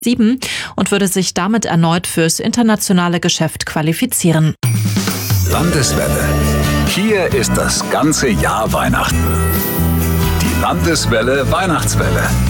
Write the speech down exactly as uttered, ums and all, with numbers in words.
sieben und würde sich damit erneut fürs internationale Geschäft qualifizieren. Landeswelle. Hier ist das ganze Jahr Weihnachten. Die Landeswelle Weihnachtswelle.